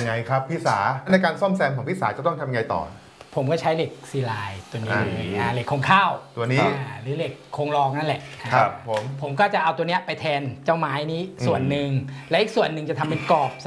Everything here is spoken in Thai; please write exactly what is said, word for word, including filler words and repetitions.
ยังไงครับพี่สาในการซ่อมแซมของพี่สาจะต้องทำไงต่อผมก็ใช้เหล็กซีไลน์ตัวนี้เลยเหล็กคงข้าวตัวนี้หรือเหล็กคงรองนั่นแหละครับผมผมก็จะเอาตัวเนี้ยไปแทนเจ้าไม้นี้ส่วนหนึ่งและอีกส่วนหนึ่งจะทำเป็นกรอบ